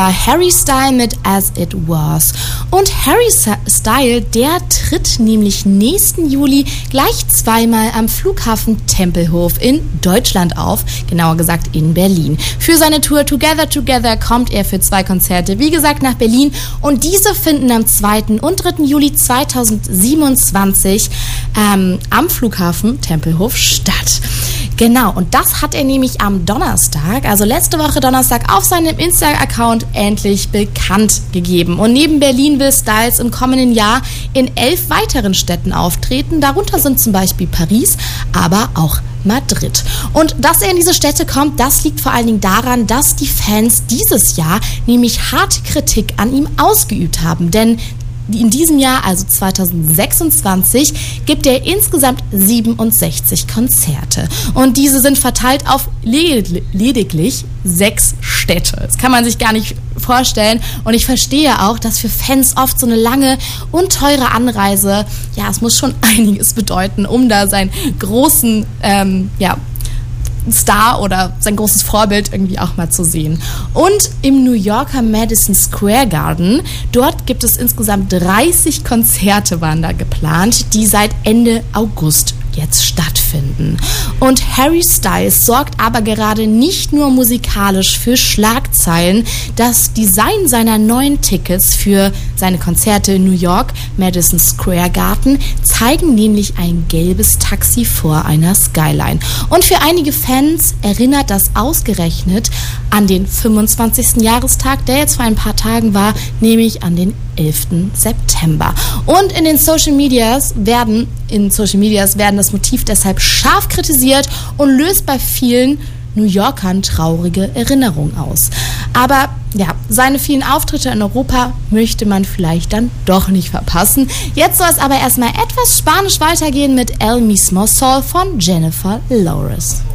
Harry Styles mit As It Was. Und Harry Styles, der tritt nämlich nächsten Juli gleich zweimal am Flughafen Tempelhof in Deutschland auf, genauer gesagt in Berlin. Für seine Tour Together Together kommt er für 2 Konzerte, wie gesagt, nach Berlin, und diese finden am 2. und 3. Juli 2027 am Flughafen Tempelhof statt. Genau, und das hat er nämlich am Donnerstag, also letzte Woche Donnerstag, auf seinem Insta-Account endlich bekannt gegeben. Und neben Berlin will Styles im kommenden Jahr in 11 weiteren Städten auftreten. Darunter sind zum Beispiel Paris, aber auch Madrid. Und dass er in diese Städte kommt, das liegt vor allen Dingen daran, dass die Fans dieses Jahr nämlich harte Kritik an ihm ausgeübt haben. Denn in diesem Jahr, also 2026, gibt er insgesamt 67 Konzerte. Und diese sind verteilt auf lediglich 6 Städte. Das kann man sich gar nicht vorstellen. Und ich verstehe auch, dass für Fans oft so eine lange und teure Anreise, ja, es muss schon einiges bedeuten, um da seinen großen, Star oder sein großes Vorbild irgendwie auch mal zu sehen. Und im New Yorker Madison Square Garden, dort gibt es insgesamt 30 Konzerte, waren da geplant, die seit Ende August jetzt stattfinden. Und Harry Styles sorgt aber gerade nicht nur musikalisch für Schlagzeilen. Das Design seiner neuen Tickets für seine Konzerte in New York, Madison Square Garden, zeigen nämlich ein gelbes Taxi vor einer Skyline. Und für einige Fans erinnert das ausgerechnet an den 25. Jahrestag, der jetzt vor ein paar Tagen war, nämlich an den 11. September. Und in Social Medias werden das Motiv deshalb scharf kritisiert und löst bei vielen New Yorkern traurige Erinnerungen aus. Aber ja, seine vielen Auftritte in Europa möchte man vielleicht dann doch nicht verpassen. Jetzt soll es aber erstmal etwas Spanisch weitergehen mit El Mismo Sol von Jennifer Lopez.